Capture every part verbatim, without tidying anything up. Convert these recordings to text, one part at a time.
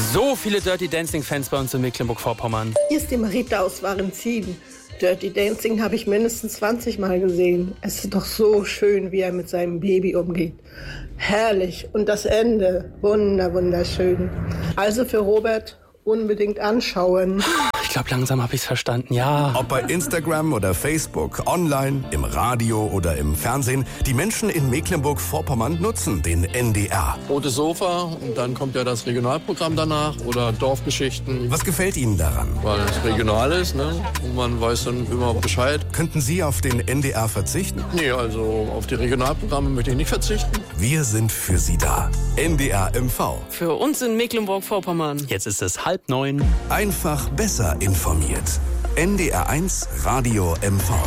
So viele Dirty Dancing-Fans bei uns in Mecklenburg-Vorpommern. Hier ist die Marita aus Warenzien. Dirty Dancing habe ich mindestens zwanzig Mal gesehen. Es ist doch so schön, wie er mit seinem Baby umgeht. Herrlich. Und das Ende, wunder, wunderschön. Also für Robert unbedingt anschauen. Ich glaube, langsam habe ich es verstanden, ja. Ob bei Instagram oder Facebook, online, im Radio oder im Fernsehen, die Menschen in Mecklenburg-Vorpommern nutzen den N D R. Rotes Sofa und dann kommt ja das Regionalprogramm danach oder Dorfgeschichten. Was gefällt Ihnen daran? Weil es regional ist, ne? Und man weiß dann immer Bescheid. Könnten Sie auf den N D R verzichten? Nee, also auf die Regionalprogramme möchte ich nicht verzichten. Wir sind für Sie da. N D R M V. Für uns in Mecklenburg-Vorpommern. Jetzt ist es halb neun. Einfach besser informiert. N D R eins Radio M V.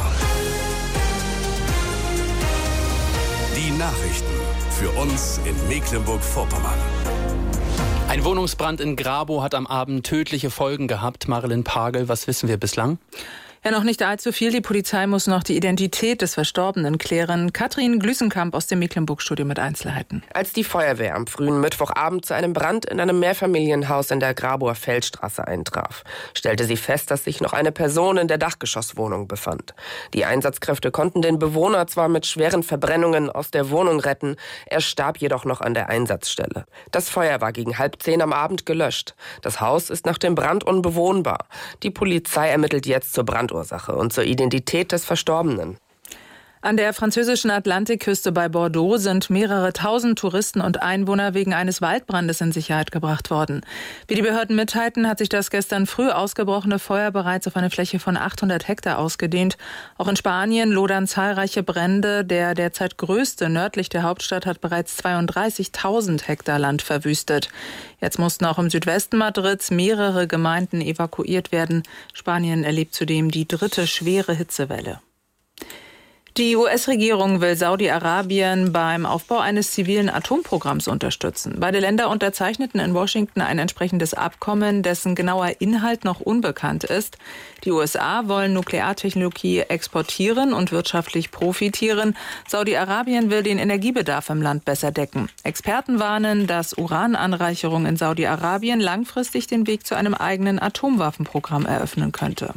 Die Nachrichten für uns in Mecklenburg-Vorpommern. Ein Wohnungsbrand in Grabow hat am Abend tödliche Folgen gehabt. Marilyn Pagel, was wissen wir bislang? Ja, noch nicht allzu viel. Die Polizei muss noch die Identität des Verstorbenen klären. Katrin Glüsenkamp aus dem Mecklenburg-Studio mit Einzelheiten. Als die Feuerwehr am frühen Mittwochabend zu einem Brand in einem Mehrfamilienhaus in der Grabower Feldstraße eintraf, stellte sie fest, dass sich noch eine Person in der Dachgeschosswohnung befand. Die Einsatzkräfte konnten den Bewohner zwar mit schweren Verbrennungen aus der Wohnung retten, er starb jedoch noch an der Einsatzstelle. Das Feuer war gegen halb zehn am Abend gelöscht. Das Haus ist nach dem Brand unbewohnbar. Die Polizei ermittelt jetzt zur Brandursache und zur Identität des Verstorbenen. An der französischen Atlantikküste bei Bordeaux sind mehrere tausend Touristen und Einwohner wegen eines Waldbrandes in Sicherheit gebracht worden. Wie die Behörden mitteilten, hat sich das gestern früh ausgebrochene Feuer bereits auf eine Fläche von achthundert Hektar ausgedehnt. Auch in Spanien lodern zahlreiche Brände. Der derzeit größte nördlich der Hauptstadt hat bereits zweiunddreißigtausend Hektar Land verwüstet. Jetzt mussten auch im Südwesten Madrids mehrere Gemeinden evakuiert werden. Spanien erlebt zudem die dritte schwere Hitzewelle. Die U S-Regierung will Saudi-Arabien beim Aufbau eines zivilen Atomprogramms unterstützen. Beide Länder unterzeichneten in Washington ein entsprechendes Abkommen, dessen genauer Inhalt noch unbekannt ist. Die U S A wollen Nukleartechnologie exportieren und wirtschaftlich profitieren. Saudi-Arabien will den Energiebedarf im Land besser decken. Experten warnen, dass Urananreicherung in Saudi-Arabien langfristig den Weg zu einem eigenen Atomwaffenprogramm eröffnen könnte.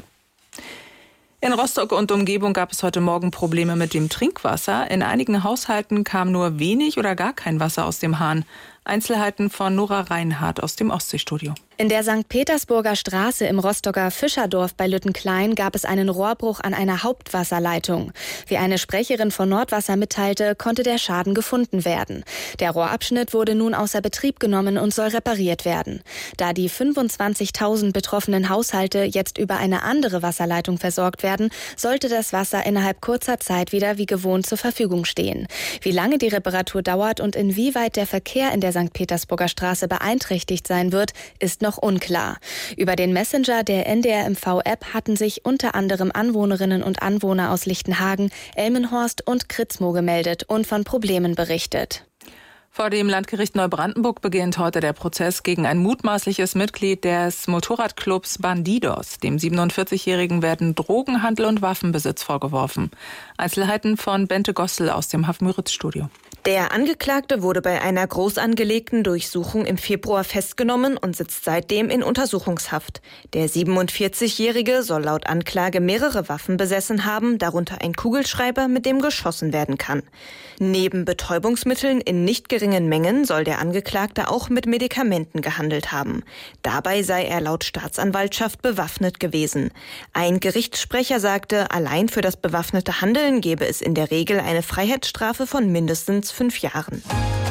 In Rostock und Umgebung gab es heute Morgen Probleme mit dem Trinkwasser. In einigen Haushalten kam nur wenig oder gar kein Wasser aus dem Hahn. Einzelheiten von Nora Reinhardt aus dem Ostseestudio. In der Sankt Petersburger Straße im Rostocker Fischerdorf bei Lüttenklein gab es einen Rohrbruch an einer Hauptwasserleitung. Wie eine Sprecherin von Nordwasser mitteilte, konnte der Schaden gefunden werden. Der Rohrabschnitt wurde nun außer Betrieb genommen und soll repariert werden. Da die fünfundzwanzigtausend betroffenen Haushalte jetzt über eine andere Wasserleitung versorgt werden, sollte das Wasser innerhalb kurzer Zeit wieder wie gewohnt zur Verfügung stehen. Wie lange die Reparatur dauert und inwieweit der Verkehr in der Sankt Petersburger Straße beeinträchtigt sein wird, ist noch unklar. Über den Messenger der N D R M V-App hatten sich unter anderem Anwohnerinnen und Anwohner aus Lichtenhagen, Elmenhorst und Kritzmo gemeldet und von Problemen berichtet. Vor dem Landgericht Neubrandenburg beginnt heute der Prozess gegen ein mutmaßliches Mitglied des Motorradclubs Bandidos. Dem siebenundvierzigjährigen werden Drogenhandel und Waffenbesitz vorgeworfen. Einzelheiten von Bente Gossel aus dem Haff-Müritz-Studio. Der Angeklagte wurde bei einer groß angelegten Durchsuchung im Februar festgenommen und sitzt seitdem in Untersuchungshaft. Der siebenundvierzigjährige soll laut Anklage mehrere Waffen besessen haben, darunter ein Kugelschreiber, mit dem geschossen werden kann. Neben Betäubungsmitteln in nicht geringen Mengen soll der Angeklagte auch mit Medikamenten gehandelt haben. Dabei sei er laut Staatsanwaltschaft bewaffnet gewesen. Ein Gerichtssprecher sagte, allein für das bewaffnete Handeln gebe es in der Regel eine Freiheitsstrafe von mindestens fünf Jahren.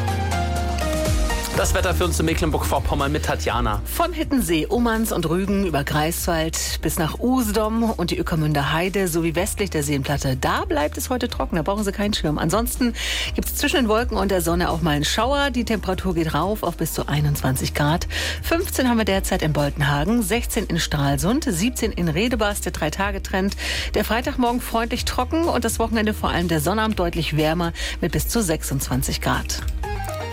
Das Wetter für uns in Mecklenburg-Vorpommern mit Tatjana. Von Hittensee, Ummanz und Rügen über Greifswald bis nach Usedom und die Ueckermünder Heide sowie westlich der Seenplatte. Da bleibt es heute trocken, da brauchen Sie keinen Schirm. Ansonsten gibt es zwischen den Wolken und der Sonne auch mal einen Schauer. Die Temperatur geht rauf auf bis zu einundzwanzig Grad. fünfzehn haben wir derzeit in Boltenhagen, sechzehn in Stralsund, siebzehn in Redebas, der Drei-Tage-Trend. Der Freitagmorgen freundlich trocken und das Wochenende vor allem der Sonnabend deutlich wärmer mit bis zu sechsundzwanzig Grad.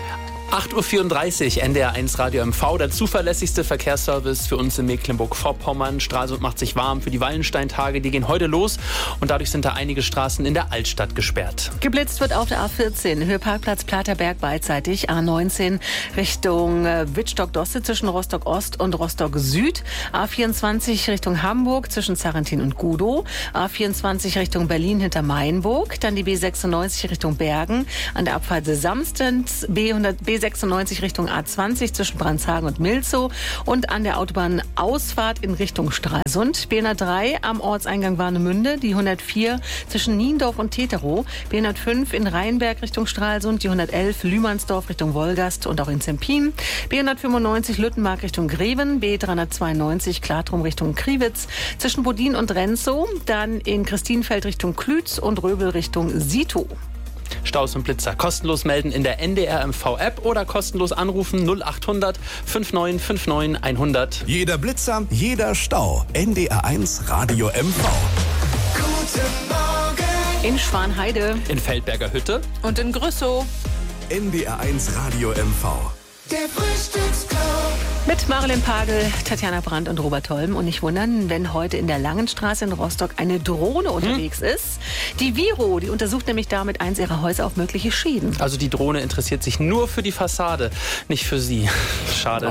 acht Uhr vierunddreißig, N D R eins Radio M V, der zuverlässigste Verkehrsservice für uns in Mecklenburg-Vorpommern. Stralsund macht sich warm für die Wallensteintage, die gehen heute los und dadurch sind da einige Straßen in der Altstadt gesperrt. Geblitzt wird auf der A vierzehn, Höheparkplatz Platerberg beidseitig, A neunzehn Richtung äh, Wittstock-Dosse zwischen Rostock-Ost und Rostock-Süd, A vierundzwanzig Richtung Hamburg zwischen Zarrentin und Gudow, A vierundzwanzig Richtung Berlin hinter Mainburg, dann die B sechsundneunzig Richtung Bergen, an der Abfahrt Samstens, B sechsundneunzig Richtung A zwanzig zwischen Brandshagen und Milzow und an der Autobahnausfahrt in Richtung Stralsund. B hundertdrei am Ortseingang Warnemünde, die hundertvier zwischen Niendorf und Teterow, B hundertfünf in Rheinberg Richtung Stralsund, die hundertelf Lühmannsdorf Richtung Wolgast und auch in Zempin, B hundertfünfundneunzig Lüttenmark Richtung Greven, B dreihundertzweiundneunzig Klatrum Richtung Kriwitz, zwischen Bodin und Renzow, dann in Christinfeld Richtung Klütz und Röbel Richtung Sito. Staus und Blitzer kostenlos melden in der N D R M V-App oder kostenlos anrufen null achthundert neunundfünfzig neunundfünfzig hundert. Jeder Blitzer, jeder Stau. N D R eins Radio M V. Guten Morgen. In Schwanheide, in Feldberger Hütte und in Grüssow. N D R eins Radio M V. Der Frühstücksclub. Mit Marilyn Pagel, Tatjana Brandt und Robert Holm. Und nicht wundern, wenn heute in der Langenstraße in Rostock eine Drohne unterwegs hm. ist. Die Viro, die untersucht nämlich damit eins ihrer Häuser auf mögliche Schäden. Also die Drohne interessiert sich nur für die Fassade, nicht für Sie. Schade.